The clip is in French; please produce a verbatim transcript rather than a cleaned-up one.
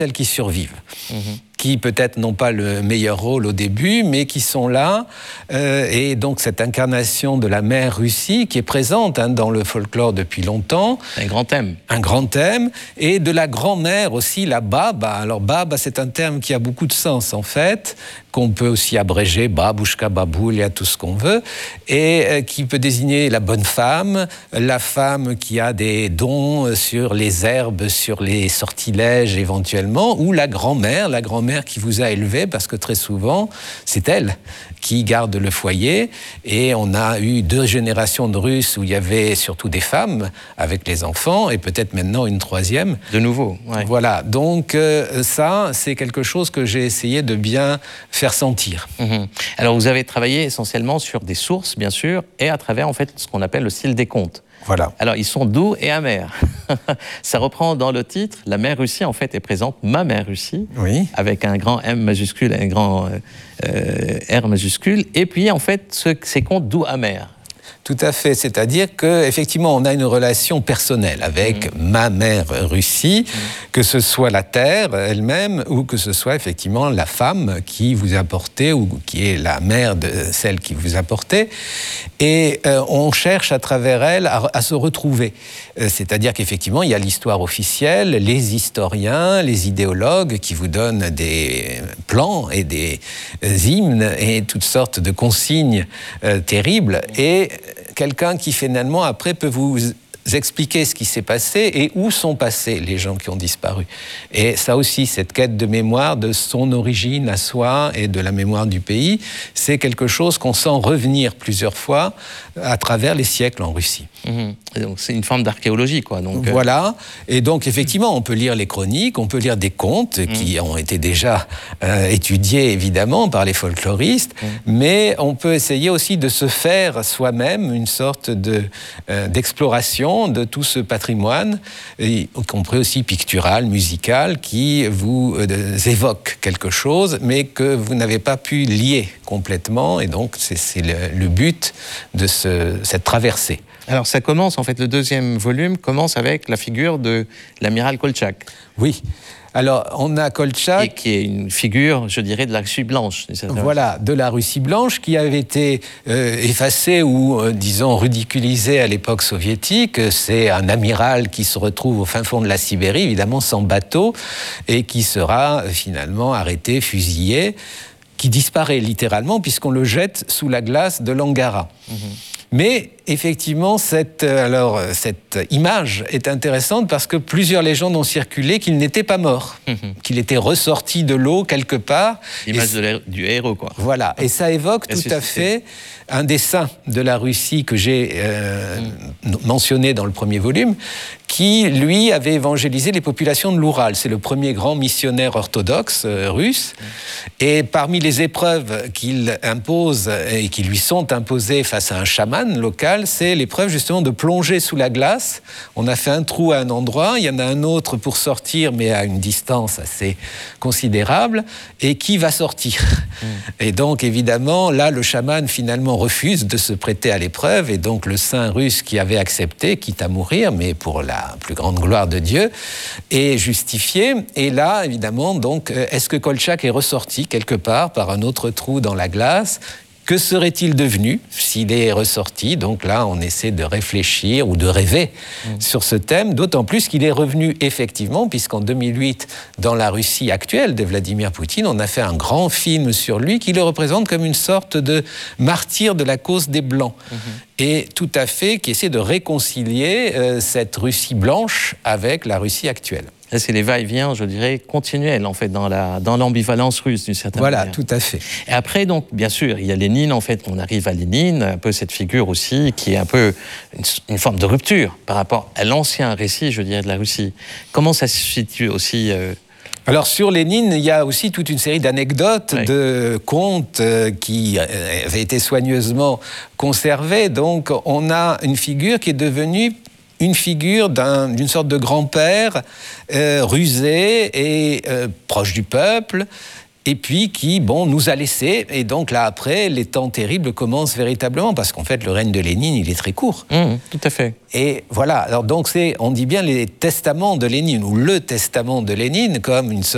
celles qui survivent, mmh. qui peut-être n'ont pas le meilleur rôle au début, mais qui sont là. Euh, et donc cette incarnation de la mère Russie, qui est présente hein, dans le folklore depuis longtemps. Un grand thème. Un grand thème. Et de la grand-mère aussi, la baba. Alors baba, c'est un terme qui a beaucoup de sens en fait, qu'on peut aussi abréger, babouchka, baboul, il y a tout ce qu'on veut, et euh, qui peut désigner la bonne femme, la femme qui a des dons sur les herbes, sur les sortilèges éventuellement, ou la grand-mère, la grand-mère qui vous a élevé, parce que très souvent, c'est elle qui garde le foyer. Et on a eu deux générations de Russes où il y avait surtout des femmes avec les enfants, et peut-être maintenant une troisième. De nouveau, ouais. Voilà, donc euh, ça, c'est quelque chose que j'ai essayé de bien faire sentir. Mmh. Alors, vous avez travaillé essentiellement sur des sources, bien sûr, et à travers, en fait, ce qu'on appelle le style des contes. Voilà. Alors, ils sont doux et amers. Ça reprend dans le titre, la mère Russie, en fait, est présente, ma mère Russie, oui. avec un grand M majuscule et un grand euh, R majuscule, et puis, en fait, ce, ces contes doux amers. Tout à fait, c'est-à-dire qu'effectivement, on a une relation personnelle avec mmh. ma mère Russie, mmh. que ce soit la terre elle-même ou que ce soit effectivement la femme qui vous a porté ou qui est la mère de celle qui vous a porté. Et euh, on cherche à travers elle à, à se retrouver. Euh, c'est-à-dire qu'effectivement, il y a l'histoire officielle, les historiens, les idéologues qui vous donnent des plans et des hymnes et toutes sortes de consignes euh, terribles. Et quelqu'un qui finalement après peut vous expliquer ce qui s'est passé et où sont passés les gens qui ont disparu. Et ça aussi, cette quête de mémoire de son origine à soi et de la mémoire du pays, c'est quelque chose qu'on sent revenir plusieurs fois à travers les siècles en Russie. Mmh. Donc c'est une forme d'archéologie, quoi. Donc, voilà. Et donc effectivement, on peut lire les chroniques, on peut lire des contes mmh. qui ont été déjà euh, étudiés évidemment par les folkloristes, mmh. mais on peut essayer aussi de se faire soi-même une sorte de, euh, d'exploration de tout ce patrimoine, y compris aussi pictural, musical, qui vous euh, évoque quelque chose, mais que vous n'avez pas pu lier complètement. Et donc, c'est, c'est le, le but de ce, cette traversée. Alors, ça commence, en fait, le deuxième volume commence avec la figure de l'amiral Kolchak. Oui. Alors, on a Kolchak... Et qui est une figure, je dirais, de la Russie blanche. Voilà, de la Russie blanche, qui avait été euh, effacée ou, euh, disons, ridiculisée à l'époque soviétique. C'est un amiral qui se retrouve au fin fond de la Sibérie, évidemment sans bateau, et qui sera euh, finalement arrêté, fusillé, qui disparaît littéralement, puisqu'on le jette sous la glace de l'Angara. Mmh. Mais effectivement, cette, alors, cette image est intéressante parce que plusieurs légendes ont circulé qu'il n'était pas mort, mmh. qu'il était ressorti de l'eau quelque part. L'image de du héros, quoi. Voilà, et ça évoque tout à fait un des saints de la Russie que j'ai euh, mmh. mentionné dans le premier volume, qui, lui, avait évangélisé les populations de l'Oural. C'est le premier grand missionnaire orthodoxe euh, russe. Mmh. Et parmi les épreuves qu'il impose et qui lui sont imposées face à un chaman local, c'est l'épreuve justement de plonger sous la glace. On a fait un trou à un endroit, il y en a un autre pour sortir, mais à une distance assez considérable. Et qui va sortir ? Mmh. Et donc, évidemment, là, le chaman, finalement, refuse de se prêter à l'épreuve. Et donc, le saint russe qui avait accepté, quitte à mourir, mais pour la plus grande gloire de Dieu, est justifié. Et là, évidemment, donc, est-ce que Kolchak est ressorti quelque part par un autre trou dans la glace ? Que serait-il devenu s'il est ressorti ? Donc là, on essaie de réfléchir ou de rêver mmh. sur ce thème, d'autant plus qu'il est revenu effectivement, puisqu'en deux mille huit, dans la Russie actuelle de Vladimir Poutine, on a fait un grand film sur lui qui le représente comme une sorte de martyr de la cause des Blancs. Mmh. Et tout à fait, qui essaie de réconcilier euh, cette Russie blanche avec la Russie actuelle. Là, c'est les va-et-vient, je dirais, continuels, en fait, dans, la, dans l'ambivalence russe, d'une certaine voilà, manière. Voilà, tout à fait. Et après, donc, bien sûr, il y a Lénine, en fait, on arrive à Lénine, un peu cette figure aussi, qui est un peu une, une forme de rupture par rapport à l'ancien récit, je dirais, de la Russie. Comment ça se situe aussi euh... Alors sur Lénine, il y a aussi toute une série d'anecdotes, oui. de contes euh, qui euh, avaient été soigneusement conservés. Donc on a une figure qui est devenue une figure d'un, d'une sorte de grand-père euh, rusé et euh, proche du peuple, et puis qui, bon, nous a laissés. Et donc là, après, les temps terribles commencent véritablement, parce qu'en fait, le règne de Lénine, il est très court. Mmh, tout à fait. Et voilà, alors donc c'est, on dit bien les testaments de Lénine, ou le testament de Lénine, comme une sorte